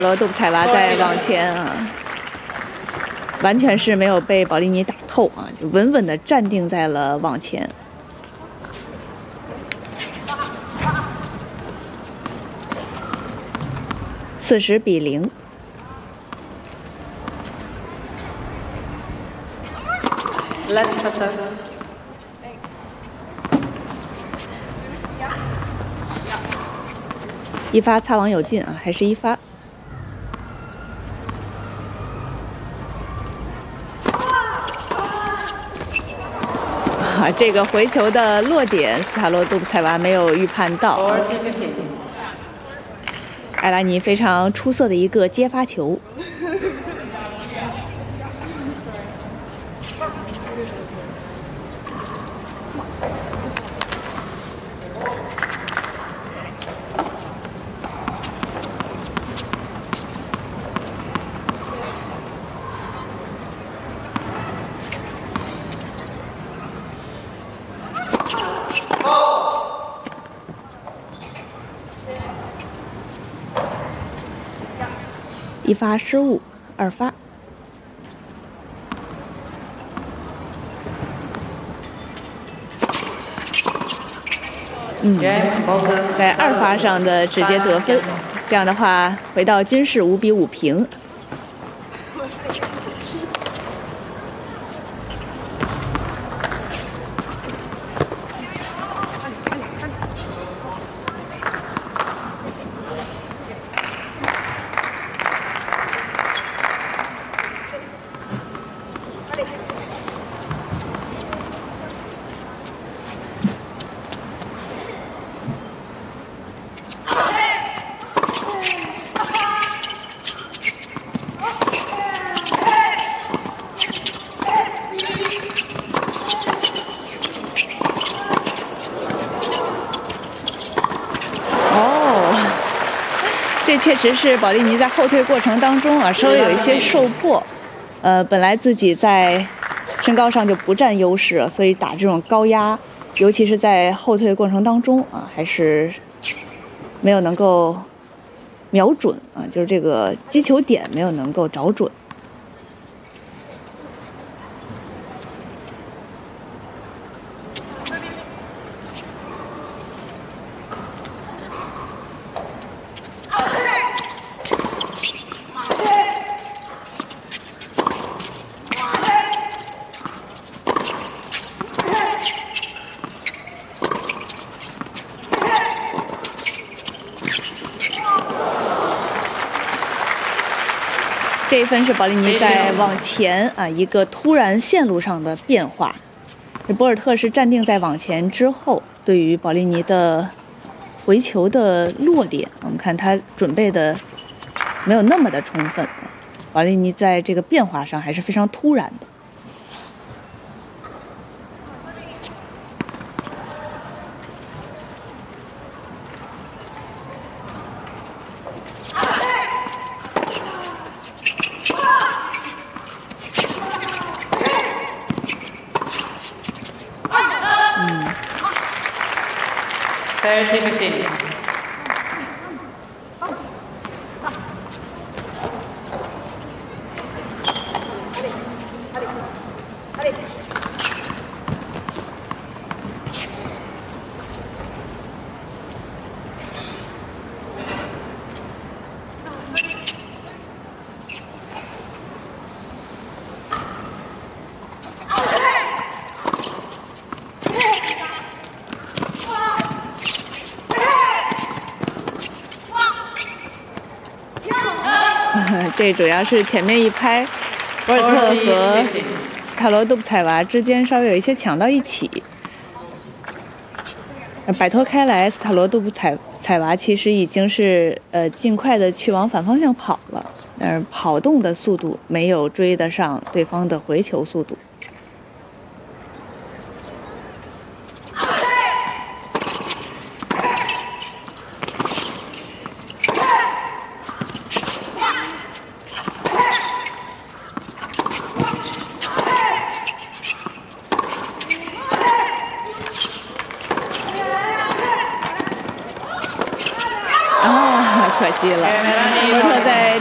杜布采娃在网前啊，完全是没有被保利尼打透啊，就稳稳地站定在了网前。40-0。一发擦网有进啊，还是一发。这个回球的落点，斯塔罗杜布采娃没有预判到。艾拉尼非常出色的一个接发球。一发失误，2发。在2发上的直接得分，这样的话回到均势5-5平。这确实是保利尼在后退过程当中啊，稍微有一些受迫。本来自己在身高上就不占优势，所以打这种高压，尤其是在后退过程当中啊，还是没有能够瞄准啊，就是这个击球点没有能够找准。这一分是保利尼在网前啊一个突然线路上的变化。这博尔特是站定在网前之后，对于保利尼的回球的落点，我们看他准备的没有那么的充分。保利尼在这个变化上还是非常突然的。 30-15. 这主要是前面一拍，博尔特和斯塔罗杜布采娃之间稍微有一些抢到一起，摆脱开来。斯塔罗杜布采娃其实已经是尽快的去往反方向跑了，但是跑动的速度没有追得上对方的回球速度。可惜了，博尔特在